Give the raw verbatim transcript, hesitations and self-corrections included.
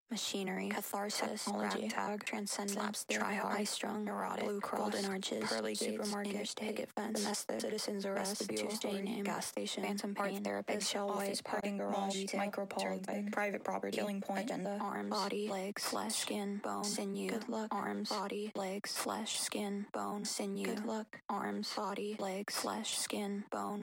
machinery, catharsis, technology, ragtag, transcendence, tryhard, high-strung, neurotic, blue cross, golden arches, pearly gates, supermarket, interstate, picket fence, domestic, citizens arrest, Tuesday name, gas station, phantom pain, art therapist, eggshell office, parking garage, micropole, private property, killing point, agenda, arms, body, legs, flesh, skin, bone, sinew, good luck, arms, body, legs, flesh, skin, bone, sinew, good luck, arms, body, legs, flesh, skin, bone.